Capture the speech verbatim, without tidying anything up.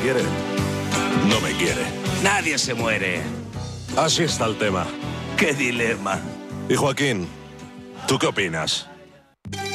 quiere, no me quiere. Nadie se muere. Así está el tema. ¡Qué dilema! Y Joaquín, ¿tú qué opinas?